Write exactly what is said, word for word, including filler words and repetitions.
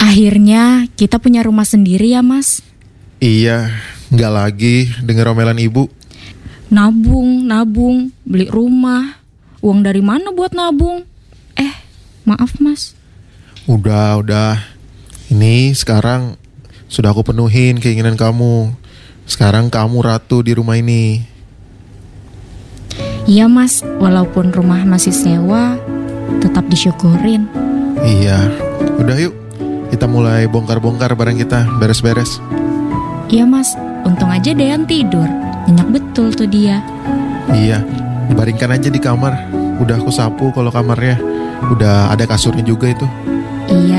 Akhirnya kita punya rumah sendiri ya, Mas. Iya, nggak lagi denger omelan ibu. Nabung, nabung, beli rumah. Uang dari mana buat nabung? Eh, maaf Mas. Udah, udah. Ini sekarang sudah aku penuhin keinginan kamu. Sekarang kamu ratu di rumah ini. Iya Mas, walaupun rumah masih sewa, tetap disyukurin. Iya, udah yuk. Kita mulai bongkar-bongkar barang kita, beres-beres. Iya Mas, untung aja Dean tidur. Nyenyak betul tuh dia. Iya, dibaringkan aja di kamar. Udah aku sapu kalau kamarnya. Udah ada kasurnya juga itu. Iya.